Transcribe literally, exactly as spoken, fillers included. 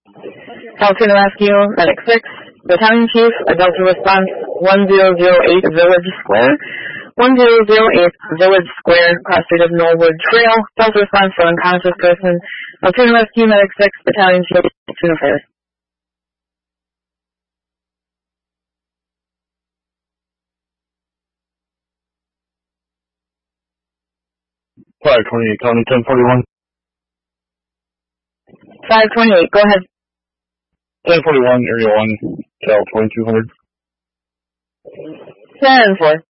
Altoona Rescue, Medic six, Battalion Chief, Delta Response one zero zero eight Village Square, one zero zero eight Village Square, cross street of Knollwood Trail, Delta Response for unconscious person, Altoona Rescue, Medic six, Battalion Chief, Altoona Fire. five twenty-eight, County ten forty-one. five twenty-eight, go ahead. ten forty-one, Area one, Cal twenty-two hundred. ten four.